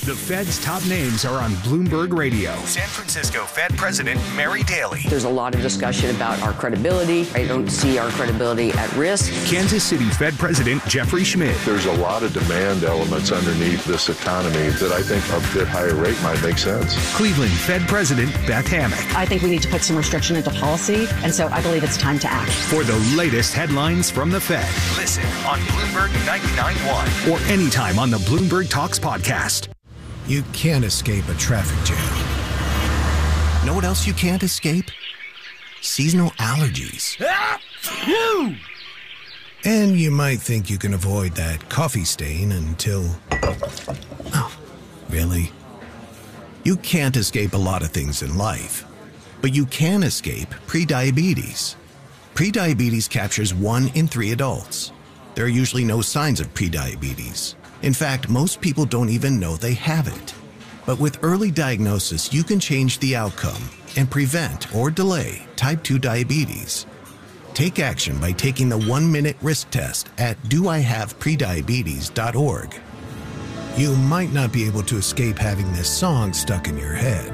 The Fed's top names are on Bloomberg Radio. San Francisco Fed President Mary Daly. There's a lot of discussion about our credibility. I don't see our credibility at risk. Kansas City Fed President Jeffrey Schmidt. There's a lot of demand elements underneath this economy that I think a bit higher rate might make sense. Cleveland Fed President Beth Hammack. I think we need to put some restriction into policy, and so I believe it's time to act. For the latest headlines from the Fed, listen on Bloomberg 99.1 or anytime on the Bloomberg Talks podcast. You can't escape a traffic jam. Know what else you can't escape? Seasonal allergies. And you might think you can avoid that coffee stain until... Oh, really? You can't escape a lot of things in life, but you can escape prediabetes. Prediabetes captures 1 in 3 adults. There are usually no signs of prediabetes. In fact, most people don't even know they have it. But with early diagnosis, you can change the outcome and prevent or delay type 2 diabetes. Take action by taking the 1-minute risk test at doihaveprediabetes.org. You might not be able to escape having this song stuck in your head,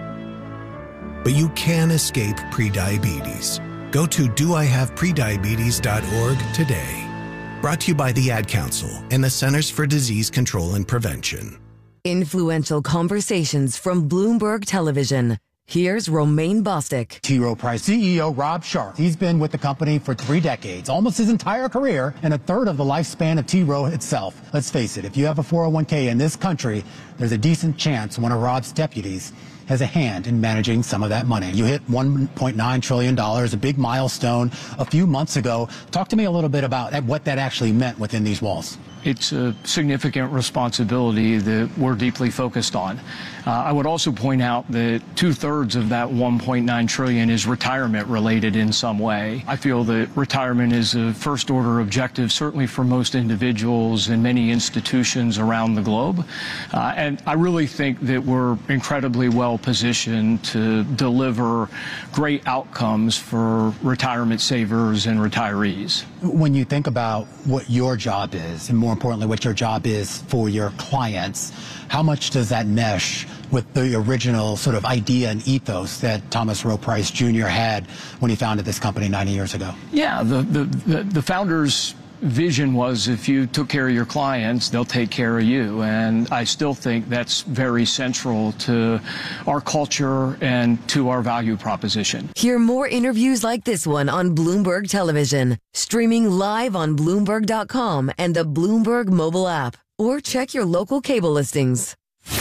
but you can escape prediabetes. Go to doihaveprediabetes.org today. Brought to you by the Ad Council and the Centers for Disease Control and Prevention. Influential conversations from Bloomberg Television. Here's Romaine Bostick. T. Rowe Price CEO Rob Sharp. He's been with the company for 3 decades, almost his entire career, and a third of the lifespan of T. Rowe itself. Let's face it, if you have a 401k in this country, there's a decent chance one of Rob's deputies has a hand in managing some of that money. You hit $1.9 trillion, a big milestone a few months ago. Talk to me a little bit about what that actually meant within these walls. It's a significant responsibility that we're deeply focused on. I would also point out that 2/3 of that $1.9 trillion is retirement related in some way. I feel that retirement is a first order objective, certainly for most individuals and many institutions around the globe. And I really think that we're incredibly well positioned to deliver great outcomes for retirement savers and retirees. When you think about what your job is, and more importantly, what your job is for your clients, how much does that mesh with the original sort of idea and ethos that Thomas Rowe Price Jr. had when he founded this company 90 years ago? Yeah, the founders' vision was if you took care of your clients, they'll take care of you. And I still think that's very central to our culture and to our value proposition. Hear more interviews like this one on Bloomberg Television, streaming live on Bloomberg.com and the Bloomberg mobile app, or check your local cable listings.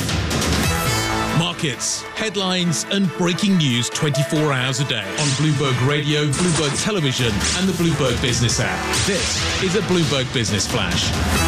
Markets, headlines and breaking news 24 hours a day on Bloomberg Radio, Bloomberg Television and the Bloomberg Business app. This is a Bloomberg Business Flash.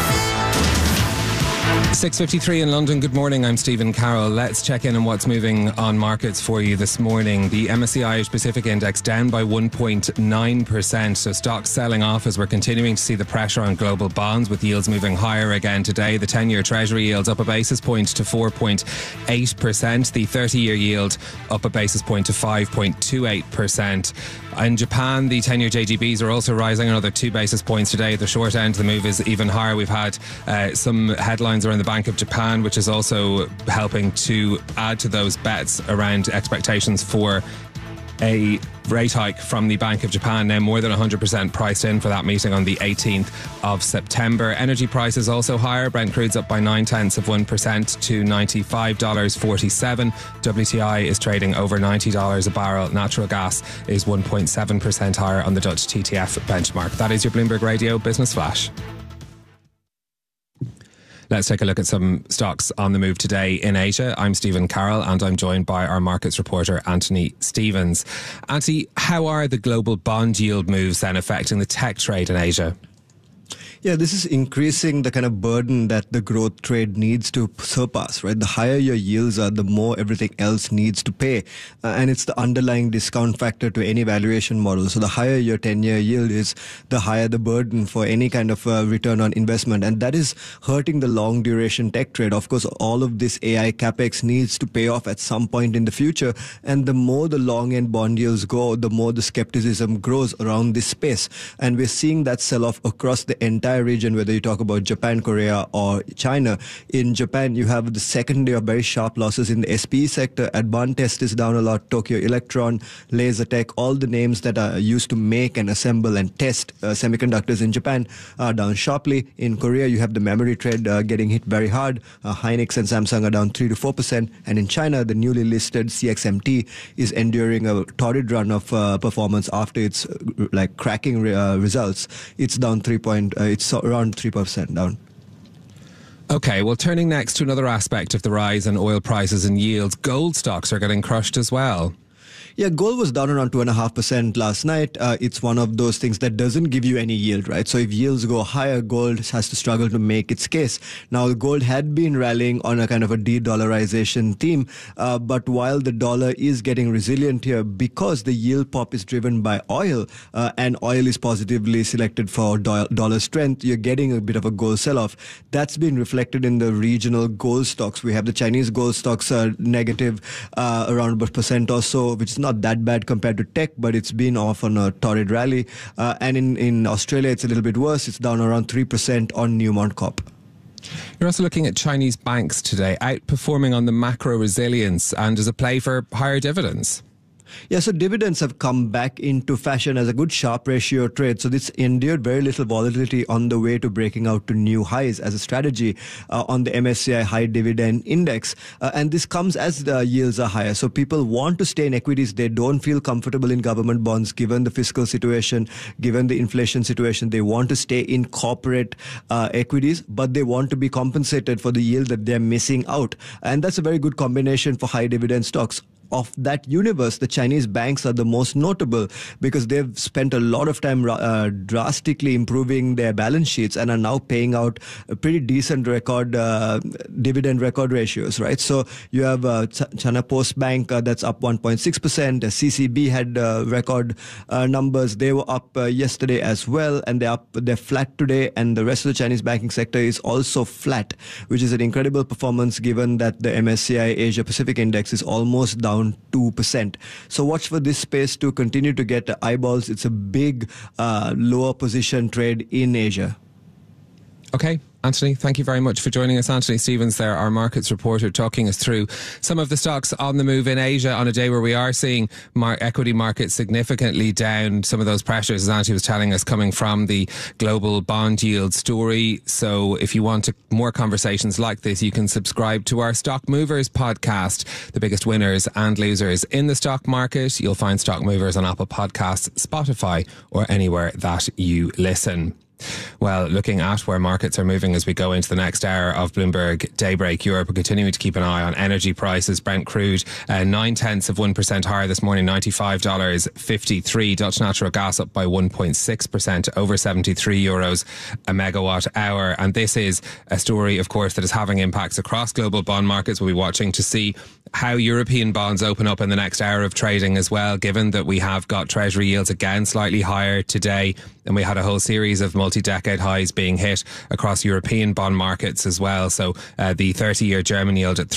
6:53 in London. Good morning. I'm Stephen Carroll. Let's check in on what's moving on markets for you this morning. The MSCI Asia Pacific Index down by 1.9%. So stocks selling off as we're continuing to see the pressure on global bonds, with yields moving higher again today. The 10-year Treasury yields up a basis point to 4.8%. The 30-year yield up a basis point to 5.28%. In Japan, the 10-year JGBs are also rising another 2 basis points today. The short end of the move is even higher. We've had some headlines around the Bank of Japan, which is also helping to add to those bets around expectations for a rate hike from the Bank of Japan. Now more than 100% priced in for that meeting on the 18th of September. Energy prices also higher. Brent crude's up by 0.9% to $95.47. WTI is trading over $90 a barrel. Natural gas is 1.7% higher on the Dutch TTF benchmark. That is your Bloomberg Radio Business Flash. Let's take a look at some stocks on the move today in Asia. I'm Stephen Carroll and I'm joined by our markets reporter Anthony Stevens. Anthony, how are the global bond yield moves then affecting the tech trade in Asia? Yeah, this is increasing the kind of burden that the growth trade needs to surpass, right? The higher your yields are, the more everything else needs to pay. And it's the underlying discount factor to any valuation model. So the higher your 10-year yield is, the higher the burden for any kind of return on investment. And that is hurting the long duration tech trade. Of course, all of this AI capex needs to pay off at some point in the future. And the more the long end bond yields go, the more the skepticism grows around this space. And we're seeing that sell off across the entire entire region, whether you talk about Japan, Korea, or China. In Japan, you have the second day of very sharp losses in the SPE sector. Advantest is down a lot. Tokyo Electron, Lasertech, all the names that are used to make and assemble and test semiconductors in Japan are down sharply. In Korea, you have the memory trade getting hit very hard. Hynix and Samsung are down 3 to 4%. And in China, the newly listed CXMT is enduring a torrid run of performance after its cracking results. It's down it's around 3% down. Okay, well, turning next to another aspect of the rise in oil prices and yields, gold stocks are getting crushed as well. Yeah, gold was down around 2.5% last night. It's one of those things that doesn't give you any yield, right? So if yields go higher, gold has to struggle to make its case. Now, gold had been rallying on a kind of a de-dollarization theme, but while the dollar is getting resilient here because the yield pop is driven by oil, and oil is positively selected for dollar strength, you're getting a bit of a gold sell-off. That's been reflected in the regional gold stocks. We have the Chinese gold stocks negative around a % or so, which is not that bad compared to tech, but it's been off on a torrid rally. And in Australia, it's a little bit worse. It's down around 3% on Newmont Corp. You're also looking at Chinese banks today, outperforming on the macro resilience and as a play for higher dividends. Yeah, so dividends have come back into fashion as a good Sharpe ratio trade. So this endured very little volatility on the way to breaking out to new highs as a strategy on the MSCI High Dividend Index. And this comes as the yields are higher. So people want to stay in equities. They don't feel comfortable in government bonds given the fiscal situation, given the inflation situation. They want to stay in corporate equities, but they want to be compensated for the yield that they're missing out. And that's a very good combination for high dividend stocks. Of that universe, the Chinese banks are the most notable because they've spent a lot of time drastically improving their balance sheets and are now paying out a pretty decent dividend record ratios, right? So you have China Post Bank that's up 1.6%. CCB had record numbers. They were up yesterday as well, and they're flat today. And the rest of the Chinese banking sector is also flat, which is an incredible performance given that the MSCI Asia Pacific Index is almost down 2%. So watch for this space to continue to get eyeballs. It's a big lower position trade in Asia. Okay. Anthony, thank you very much for joining us. Anthony Stevens there, our markets reporter, talking us through some of the stocks on the move in Asia on a day where we are seeing equity markets significantly down. Some of those pressures, as Anthony was telling us, coming from the global bond yield story. So if you want more conversations like this, you can subscribe to our Stock Movers podcast, the biggest winners and losers in the stock market. You'll find Stock Movers on Apple Podcasts, Spotify, or anywhere that you listen. Well, looking at where markets are moving as we go into the next hour of Bloomberg Daybreak Europe, we're continuing to keep an eye on energy prices. Brent crude 0.9% higher this morning, $95.53. Dutch natural gas up by 1.6%, over €73 a megawatt hour. And this is a story, of course, that is having impacts across global bond markets. We'll be watching to see how European bonds open up in the next hour of trading as well, given that we have got Treasury yields again slightly higher today. And we had a whole series of multi-decade highs being hit across European bond markets as well. So the 30-year German yield at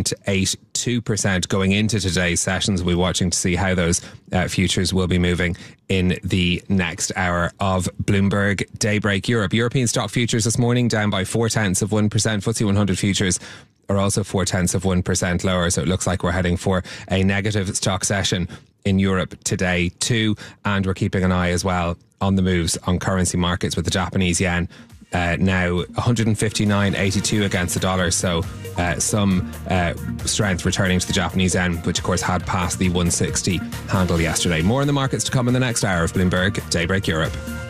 3.82% going into today's sessions. We'll be watching to see how those futures will be moving in the next hour of Bloomberg Daybreak Europe. European stock futures this morning down by 0.4%. FTSE 100 futures are also 0.4% lower. So it looks like we're heading for a negative stock session in Europe today too. And we're keeping an eye as well on the moves on currency markets with the Japanese yen now 159.82 against the dollar. So some strength returning to the Japanese yen, which of course had passed the 160 handle yesterday. More on the markets to come in the next hour of Bloomberg Daybreak Europe.